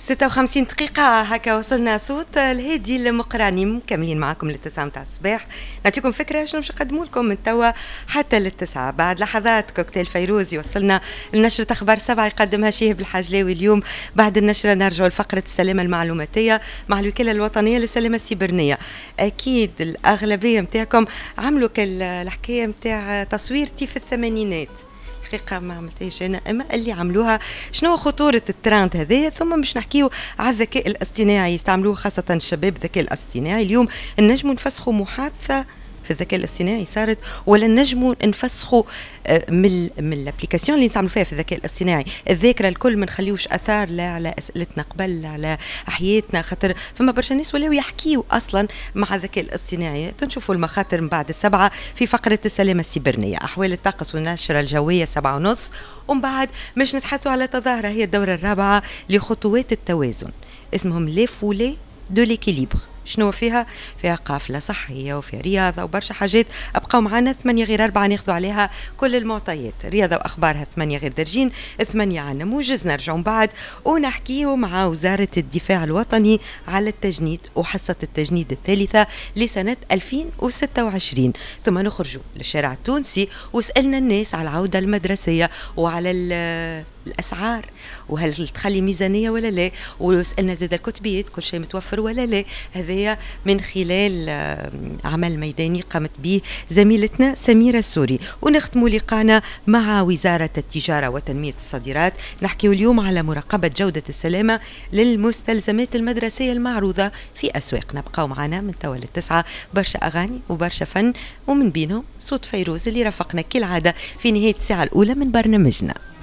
56 دقيقة هكا وصلنا صوت الهادي المقراني، مكملين معكم للتسعة متاع الصباح. نعطيكم فكرة شنو باش نقدموا لكم من توا حتى للتسعة. بعد لحظات كوكتيل فيروز يوصلنا لنشرة أخبار 7 يقدمها شهاب الحاجلاوي اليوم. بعد النشرة نرجعوا لفقرة السلامة المعلوماتية مع الوكالة الوطنية للسلامة السيبرانية. أكيد الأغلبية متاعكم عملوا الحكاية متاع تصويرتي في الثمانينات، حقيقة ما عملتهاش أنا، أما اللي عملوها. شنو خطورة الترند هذايا؟ ثم باش نحكيو على الذكاء الاصطناعي، يستعملوه خاصة الشباب. الذكاء الاصطناعي اليوم نجموا نفسخوا محادثة في الذكاء الاصطناعي صارت، ولا نجموا نفسخوا من الابليكاسيون اللي نستعملوا فيها في الذكاء الاصطناعي الذاكره الكل، ما نخليوش اثار لا على اسئلتنا قبل لا على حياتنا، خاطر فما برشا ناس ولاو يحكيوا اصلا مع الذكاء الاصطناعي. تنشوفوا المخاطر من بعد السبعه في فقره السلامه السيبرانيه، احوال الطقس والنشره الجويه 7:30، ومن بعد باش نتحدثوا على تظاهره هي الدوره الرابعه لخطوات التوازن، اسمهم لي فولي دو ليكيليبر. شنو فيها قافلة صحية وفيها رياضة وبرشا حاجات. أبقوا معنا 8 غير 4 ناخذوا عليها كل المعطيات، رياضة وأخبارها 8 غير درجين، 8 عنا موجز. نرجعوا بعد ونحكيه مع وزارة الدفاع الوطني على التجنيد وحصة التجنيد الثالثة لسنة 2026. ثم نخرجوا للشارع التونسي وسألنا الناس على العودة المدرسية وعلى الأسعار، وهل تخلي ميزانية ولا لا، وسألنا زاد الكتبيات كل شيء متوفر ولا لا. هذا من خلال عمل ميداني قامت به زميلتنا سميرة السوري. ونختم لقانا مع وزارة التجارة وتنمية الصادرات، نحكي اليوم على مراقبة جودة السلامة للمستلزمات المدرسية المعروضة في أسواقنا. بقاو معنا من توا للتسعة، برشا أغاني وبرشا فن، ومن بينهم صوت فيروز اللي رافقنا كالعادة في نهاية الساعة الأولى من برنامجنا.